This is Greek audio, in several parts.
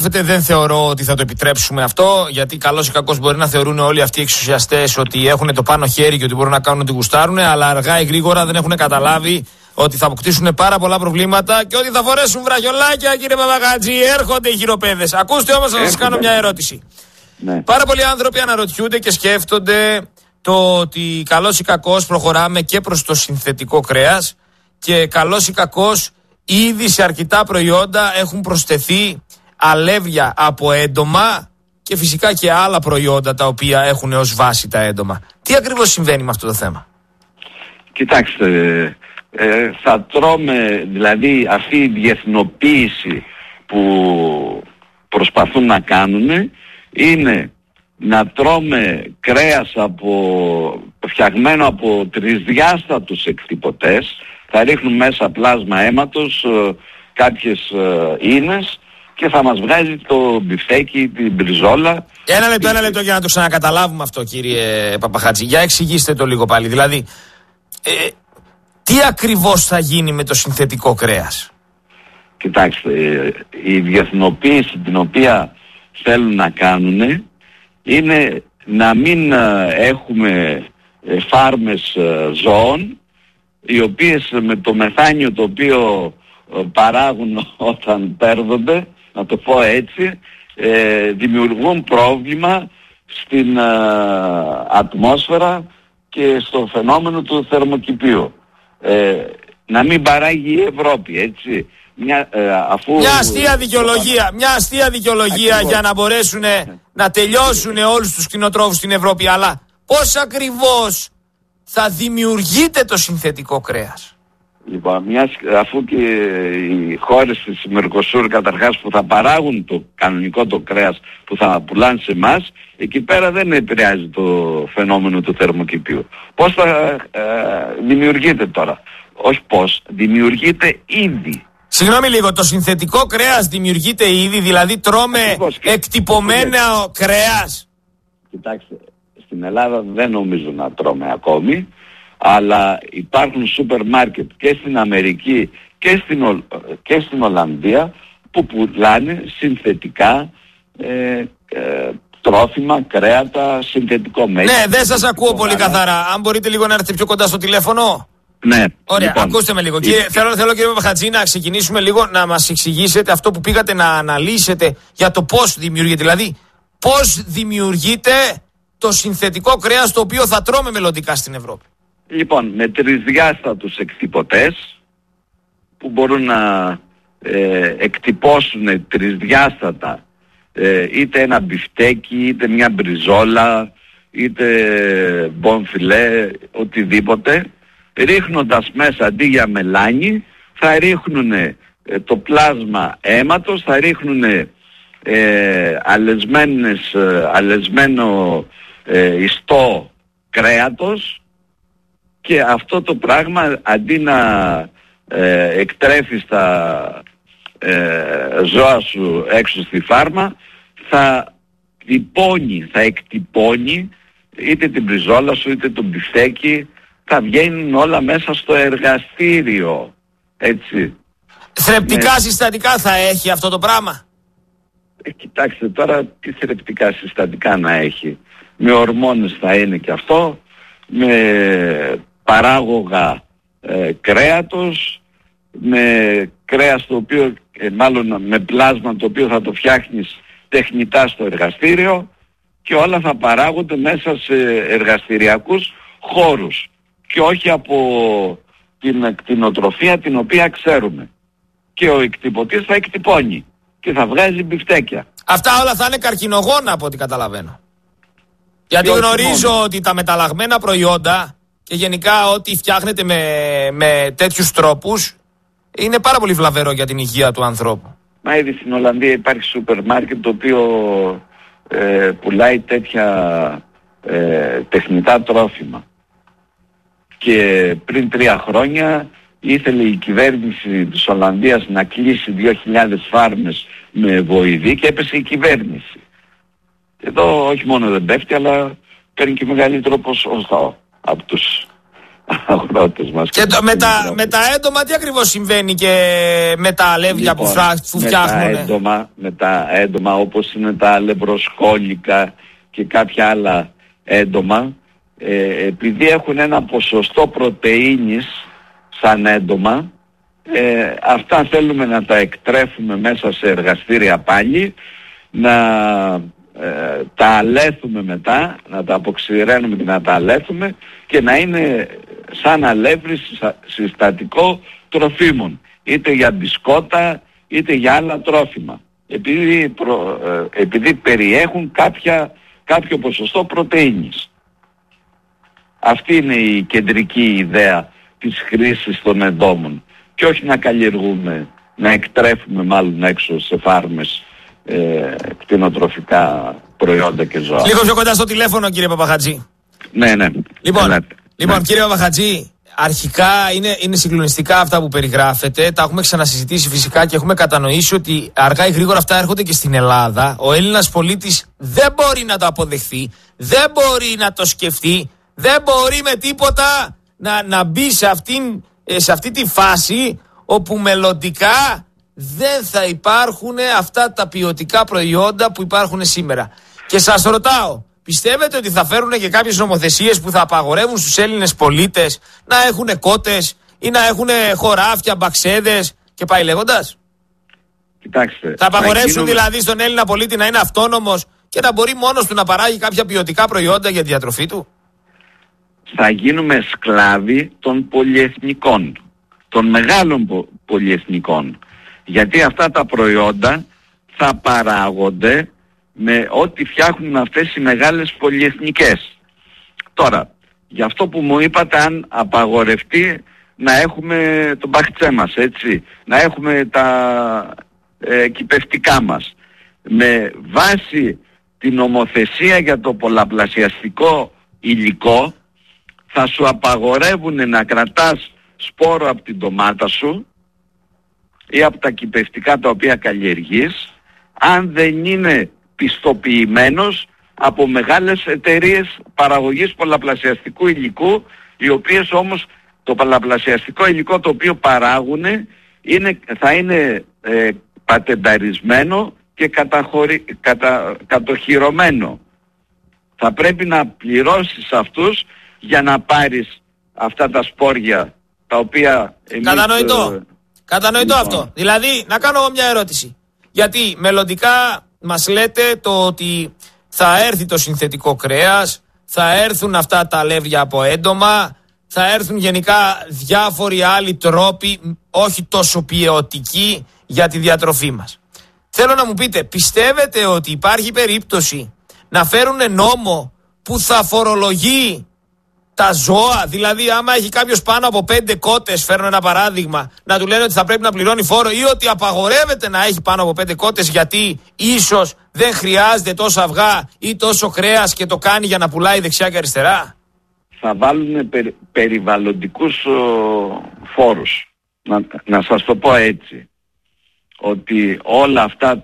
Δεν θεωρώ ότι θα το επιτρέψουμε αυτό, γιατί καλώς ή κακώς μπορεί να θεωρούν όλοι αυτοί οι εξουσιαστές ότι έχουν το πάνω χέρι και ότι μπορούν να κάνουν ό,τι γουστάρουν, αλλά αργά ή γρήγορα δεν έχουν καταλάβει ότι θα αποκτήσουν πάρα πολλά προβλήματα και ότι θα φορέσουν βραχιολάκια, κύριε Παπαχατζή. Έρχονται οι χειροπέδες. Ακούστε όμως, να σας κάνω μια ερώτηση. Ναι. Πάρα πολλοί άνθρωποι αναρωτιούνται και σκέφτονται το ότι καλώς ή κακώς προχωράμε και προς το συνθετικό κρέας και καλώς ή κακώς ήδη σε αρκετά προϊόντα έχουν προσθεθεί αλεύρια από έντομα και φυσικά και άλλα προϊόντα τα οποία έχουν ως βάση τα έντομα. Τι ακριβώς συμβαίνει με αυτό το θέμα? Κοιτάξτε, θα τρώμε, δηλαδή αυτή η διεθνοποίηση που προσπαθούν να κάνουν είναι να τρώμε κρέας φτιαγμένο από τρισδιάστατους εκτυπωτές, θα ρίχνουν μέσα πλάσμα αίματος, κάποιες ίνες και θα μας βγάζει το μπιφτέκι, την μπριζόλα. Ένα λεπτό για να το ξανακαταλάβουμε αυτό, κύριε Παπαχατζή. Για εξηγήστε το λίγο πάλι. Δηλαδή, τι ακριβώς θα γίνει με το συνθετικό κρέας? Κοιτάξτε, η διεθνοποίηση την οποία θέλουν να κάνουν είναι να μην έχουμε φάρμες ζώων οι οποίες με το μεθάνιο το οποίο παράγουν όταν παίρνονται, να το πω έτσι, δημιουργούν πρόβλημα στην ατμόσφαιρα και στο φαινόμενο του θερμοκηπίου. Να μην παράγει η Ευρώπη, έτσι. Μια αστεία δικαιολογία για να μπορέσουν να τελειώσουν όλους τους κτηνοτρόφους στην Ευρώπη. Αλλά πώς ακριβώς θα δημιουργείται το συνθετικό κρέας? Λοιπόν, αφού και οι χώρες της Μερκοσούρ καταρχάς που θα παράγουν το κανονικό το κρέας που θα πουλάνε σε εμάς, εκεί πέρα δεν επηρεάζει το φαινόμενο του θερμοκηπίου. Πώς θα δημιουργείται τώρα? Όχι πώς, δημιουργείται ήδη. Συγγνώμη λίγο, το συνθετικό κρέας δημιουργείται ήδη, δηλαδή τρώμε εκτυπωμένο κρέας? Κοιτάξτε, στην Ελλάδα δεν νομίζω να τρώμε ακόμη, αλλά υπάρχουν σούπερ μάρκετ και στην Αμερική και στην Ολλανδία που πουλάνε συνθετικά τρόφιμα, κρέατα, συνθετικό μέγεθος. Ναι, δεν σας ακούω πολύ καθαρά. Αν μπορείτε λίγο να έρθετε πιο κοντά στο τηλέφωνο. Ναι. Ωραία, λοιπόν, ακούστε με λίγο. Θέλω κύριε Παπαχατζή να ξεκινήσουμε λίγο να μας εξηγήσετε αυτό που πήγατε να αναλύσετε για το πώς δημιουργείται. Δηλαδή, πώς δημιουργείται το συνθετικό κρέας το οποίο θα τρώμε μελλοντικά στην Ευρώπη? Λοιπόν, με τρισδιάστατους εκτυπωτές που μπορούν να εκτυπώσουν τρισδιάστατα είτε ένα μπιφτέκι, είτε μια μπριζόλα, είτε μπονφιλέ, οτιδήποτε, ρίχνοντας μέσα αντί για μελάνι θα ρίχνουν το πλάσμα αίματος, θα ρίχνουν αλεσμένο ιστό κρέατος και αυτό το πράγμα αντί να εκτρέφεις τα ζώα σου έξω στη φάρμα θα εκτυπώνει είτε την μπριζόλα σου είτε το μπιφτέκι, θα βγαίνουν όλα μέσα στο εργαστήριο, έτσι. Θρεπτικά συστατικά θα έχει αυτό το πράγμα? Κοιτάξτε τώρα τι θρεπτικά συστατικά να έχει. Με ορμόνες θα είναι και αυτό, με παράγωγα κρέατος, με κρέας το οποίο, μάλλον με πλάσμα το οποίο θα το φτιάχνεις τεχνητά στο εργαστήριο και όλα θα παράγονται μέσα σε εργαστηριακούς χώρους και όχι από την κτηνοτροφία την οποία ξέρουμε. Και ο εκτυπωτής θα εκτυπώνει και θα βγάζει μπιφτέκια. Αυτά όλα θα είναι καρκινογόνα από ό,τι καταλαβαίνω. Γιατί γνωρίζω ότι τα μεταλλαγμένα προϊόντα και γενικά ό,τι φτιάχνεται με τέτοιους τρόπους είναι πάρα πολύ βλαβερό για την υγεία του ανθρώπου. Μα ήδη στην Ολλανδία υπάρχει σούπερ μάρκετ το οποίο πουλάει τέτοια τεχνητά τρόφιμα. Και πριν 3 χρόνια ήθελε η κυβέρνηση της Ολλανδίας να κλείσει 2.000 φάρμες με βοηδή και έπεσε η κυβέρνηση. Εδώ όχι μόνο δεν πέφτει αλλά παίρνει και μεγαλύτερο ποσοστό αγρότες μας. Και με τα έντομα τι ακριβώς συμβαίνει και με τα αλεύρια που φτιάχνουν? Με τα έντομα όπως είναι τα αλευροσκόλικα και κάποια άλλα έντομα, επειδή έχουν ένα ποσοστό πρωτεΐνης σαν έντομα, αυτά θέλουμε να τα εκτρέφουμε μέσα σε εργαστήρια πάλι, να τα αλέθουμε μετά, να τα αποξηραίνουμε και να τα αλέθουμε και να είναι σαν αλεύρι συστατικό τροφίμων, είτε για μπισκότα είτε για άλλα τρόφιμα, επειδή περιέχουν κάποιο ποσοστό πρωτεΐνης. Αυτή είναι η κεντρική ιδέα της χρήσης των εντόμων και όχι να καλλιεργούμε, να εκτρέφουμε μάλλον έξω σε φάρμες κτηνοτροφικά προϊόντα και ζώα. Λίγο πιο κοντά στο τηλέφωνο, κύριε Παπαχατζή. Ναι. Λοιπόν, κύριε Παπαχατζή, αρχικά είναι συγκλονιστικά αυτά που περιγράφετε. Τα έχουμε ξανασυζητήσει φυσικά και έχουμε κατανοήσει ότι αργά ή γρήγορα αυτά έρχονται και στην Ελλάδα. Ο Έλληνας πολίτης δεν μπορεί να το αποδεχθεί, δεν μπορεί να το σκεφτεί, δεν μπορεί με τίποτα να μπει σε αυτή τη φάση όπου μελλοντικά δεν θα υπάρχουν αυτά τα ποιοτικά προϊόντα που υπάρχουν σήμερα. Και σας ρωτάω, πιστεύετε ότι θα φέρουν και κάποιες νομοθεσίες που θα απαγορεύουν στους Έλληνες πολίτες να έχουν κότες ή να έχουν χωράφια, μπαξέδες και πάει λέγοντας? Κοιτάξτε, θα απαγορεύσουν δηλαδή στον Έλληνα πολίτη να είναι αυτόνομος και να μπορεί μόνος του να παράγει κάποια ποιοτικά προϊόντα για τη διατροφή του? Θα γίνουμε σκλάβοι των πολυεθνικών, των μεγάλων πολυεθνικών. Γιατί αυτά τα προϊόντα θα παράγονται με ό,τι φτιάχνουν αυτές οι μεγάλες πολυεθνικές. Τώρα, για αυτό που μου είπατε, αν απαγορευτεί να έχουμε τον μπαχτσέ μας, έτσι, να έχουμε τα κυπευτικά μας, με βάση την νομοθεσία για το πολλαπλασιαστικό υλικό, θα σου απαγορεύουν να κρατάς σπόρο από την ντομάτα σου ή από τα κυπευτικά τα οποία καλλιεργείς, αν δεν είναι πιστοποιημένος από μεγάλες εταιρείες παραγωγής πολλαπλασιαστικού υλικού, οι οποίες όμως το πολλαπλασιαστικό υλικό το οποίο παράγουν θα είναι πατενταρισμένο και κατοχυρωμένο. Θα πρέπει να πληρώσεις αυτούς για να πάρεις αυτά τα σπόρια τα οποία εμείς... Κατανοητό αυτό. Δηλαδή, να κάνω μια ερώτηση. Γιατί μελλοντικά μας λέτε το ότι θα έρθει το συνθετικό κρέας, θα έρθουν αυτά τα αλεύρια από έντομα, θα έρθουν γενικά διάφοροι άλλοι τρόποι, όχι τόσο ποιοτικοί, για τη διατροφή μας. Θέλω να μου πείτε, πιστεύετε ότι υπάρχει περίπτωση να φέρουν νόμο που θα φορολογεί τα ζώα? Δηλαδή, άμα έχει κάποιος πάνω από 5 κότες, φέρνω ένα παράδειγμα, να του λένε ότι θα πρέπει να πληρώνει φόρο ή ότι απαγορεύεται να έχει πάνω από 5 κότες γιατί ίσως δεν χρειάζεται τόσο αυγά ή τόσο κρέας και το κάνει για να πουλάει δεξιά και αριστερά? Θα βάλουν περιβαλλοντικούς φόρους. Να σας το πω έτσι, ότι όλα αυτά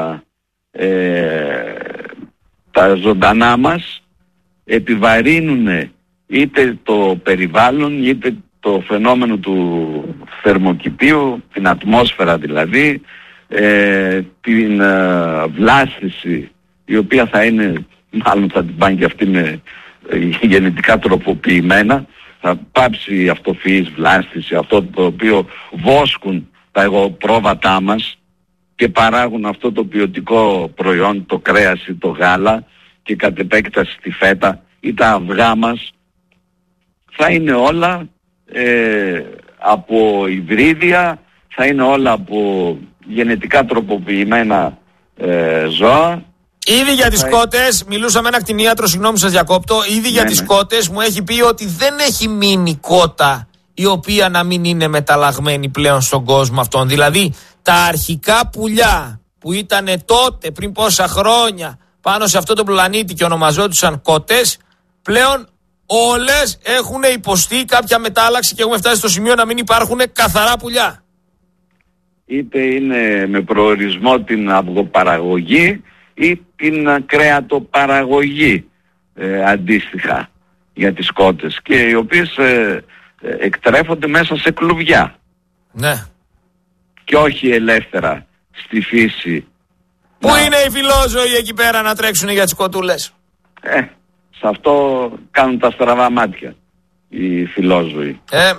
τα ζωντανά μας επιβαρύνουν είτε το περιβάλλον είτε το φαινόμενο του θερμοκηπίου, την ατμόσφαιρα δηλαδή, την βλάστηση, η οποία θα είναι, μάλλον θα την πάνε και αυτή με γενετικά τροποποιημένα, θα πάψει η αυτοφυής βλάστηση, αυτό το οποίο βόσκουν τα εγωπρόβατά μας και παράγουν αυτό το ποιοτικό προϊόν, το κρέας ή το γάλα και κατ' επέκταση τη φέτα ή τα αυγά μας. Θα είναι όλα από υβρίδια, θα είναι όλα από γενετικά τροποποιημένα ζώα. Ήδη για τις κότες, μιλούσα με ένα κτηνίατρο, συγγνώμη σας διακόπτω, ήδη για τις κότες μου έχει πει ότι δεν έχει μείνει κότα η οποία να μην είναι μεταλλαγμένη πλέον στον κόσμο αυτόν. Δηλαδή τα αρχικά πουλιά που ήταν τότε πριν πόσα χρόνια πάνω σε αυτό το πλανήτη και ονομαζόντουσαν κότες, πλέον όλες έχουν υποστεί κάποια μετάλλαξη και έχουμε φτάσει στο σημείο να μην υπάρχουν καθαρά πουλιά. Είτε είναι με προορισμό την αυγοπαραγωγή ή την κρέατοπαραγωγή αντίστοιχα για τις κότες, και οι οποίες εκτρέφονται μέσα σε κλουβιά. Ναι. Και όχι ελεύθερα στη φύση. Πού είναι οι φιλόζωοι εκεί πέρα να τρέξουν για τις κοτούλες? Σε αυτό κάνουν τα στραβά μάτια οι φιλόζωοι.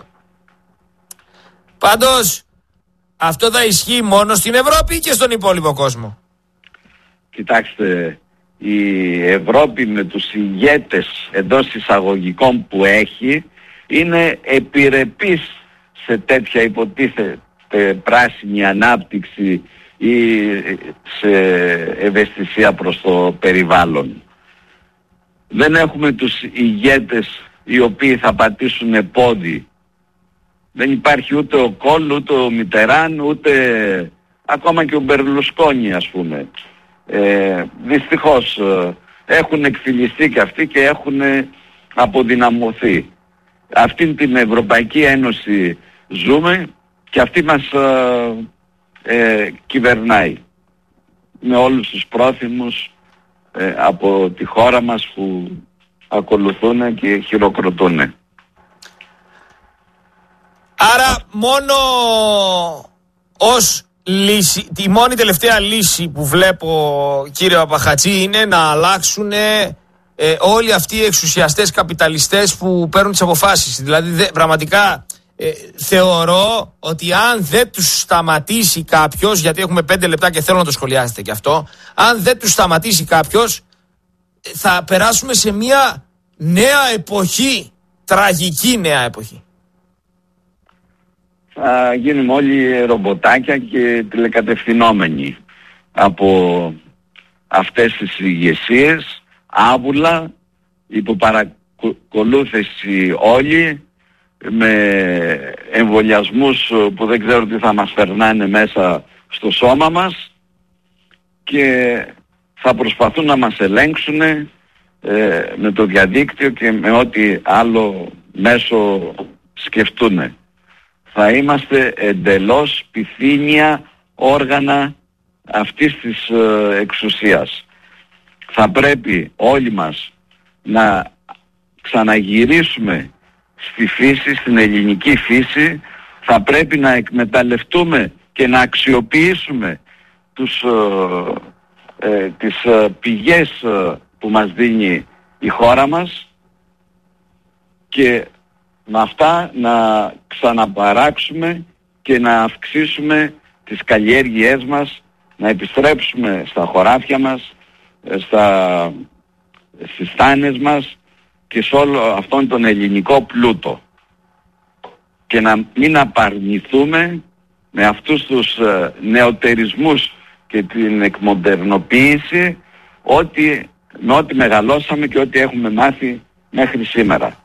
Πάντως αυτό θα ισχύει μόνο στην Ευρώπη και στον υπόλοιπο κόσμο? Κοιτάξτε, η Ευρώπη με τους ηγέτες εντός εισαγωγικών που έχει είναι επιρρεπής σε τέτοια υποτίθεται πράσινη ανάπτυξη ή σε ευαισθησία προς το περιβάλλον. Δεν έχουμε τους ηγέτες οι οποίοι θα πατήσουν πόδι. Δεν υπάρχει ούτε ο Κόλ, ούτε ο Μιτεράν, ούτε ακόμα και ο Μπερλουσκόνι, ας πούμε. Δυστυχώς έχουν εκφυλιστεί και αυτοί και έχουν αποδυναμωθεί. Αυτήν την Ευρωπαϊκή Ένωση ζούμε και αυτή μας κυβερνάει με όλους τους πρόθυμους από τη χώρα μας που ακολουθούν και χειροκροτούν. Άρα μόνο ως λύση, τη μόνη τελευταία λύση που βλέπω, κύριε Παπαχατζή, είναι να αλλάξουν όλοι αυτοί οι εξουσιαστές καπιταλιστές που παίρνουν τις αποφάσεις. Δηλαδή πραγματικά θεωρώ ότι αν δεν τους σταματήσει κάποιος, γιατί έχουμε 5 λεπτά και θέλω να το σχολιάσετε και αυτό, αν δεν τους σταματήσει κάποιος θα περάσουμε σε μια νέα εποχή, τραγική νέα εποχή. Θα γίνουμε όλοι ρομποτάκια και τηλεκατευθυνόμενοι από αυτές τις ηγεσίες, άβουλα, υπό παρακολούθηση όλοι, με εμβολιασμούς που δεν ξέρω τι θα μας περνάνε μέσα στο σώμα μας και θα προσπαθούν να μας ελέγξουν με το διαδίκτυο και με ό,τι άλλο μέσο σκεφτούν. Θα είμαστε εντελώς πυθύνια όργανα αυτής της εξουσίας. Θα πρέπει όλοι μας να ξαναγυρίσουμε στη φύση, στην ελληνική φύση. Θα πρέπει να εκμεταλλευτούμε και να αξιοποιήσουμε τις πηγές που μας δίνει η χώρα μας και με αυτά να ξαναπαράξουμε και να αυξήσουμε τις καλλιέργειές μας, να επιστρέψουμε στα χωράφια μας, στις στάνες μας και σε όλο αυτόν τον ελληνικό πλούτο και να μην απαρνηθούμε με αυτούς τους νεοτερισμούς και την εκμοντερνοποίηση με ό,τι μεγαλώσαμε και ό,τι έχουμε μάθει μέχρι σήμερα.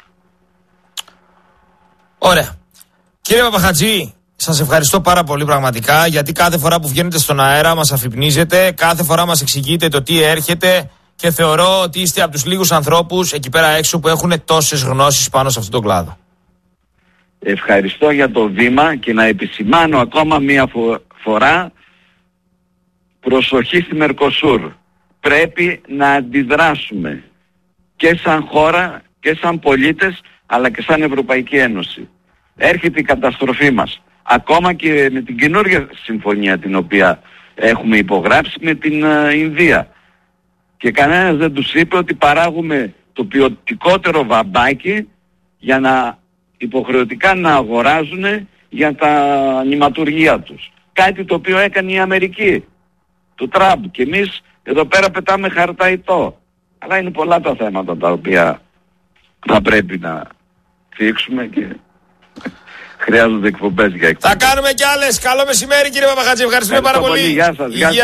Ωραία. Κύριε Παπαχατζή, σας ευχαριστώ πάρα πολύ πραγματικά, γιατί κάθε φορά που βγαίνετε στον αέρα μας αφυπνίζετε, κάθε φορά μας εξηγείτε το τι έρχεται και θεωρώ ότι είστε από τους λίγους ανθρώπους εκεί πέρα έξω που έχουν τόσες γνώσεις πάνω σε αυτόν τον κλάδο. Ευχαριστώ για το βήμα και να επισημάνω ακόμα μία φορά προσοχή στη Μερκοσούρ. Πρέπει να αντιδράσουμε και σαν χώρα και σαν πολίτες αλλά και σαν Ευρωπαϊκή Ένωση. Έρχεται η καταστροφή μας. Ακόμα και με την καινούργια συμφωνία την οποία έχουμε υπογράψει με την Ινδία. Και κανένας δεν τους είπε ότι παράγουμε το ποιοτικότερο βαμπάκι για να υποχρεωτικά να αγοράζουν για τα νηματουργία τους. Κάτι το οποίο έκανε η Αμερική, του Τραμπ. Και εμείς εδώ πέρα πετάμε χαρταητό. Αλλά είναι πολλά τα θέματα τα οποία θα πρέπει να θίξουμε και χρειάζονται εκπομπές για εκπομπές. Θα κάνουμε κι άλλες. Καλό μεσημέρι κύριε Παπαχατζή. Ευχαριστούμε πάρα πολύ. Γεια σας.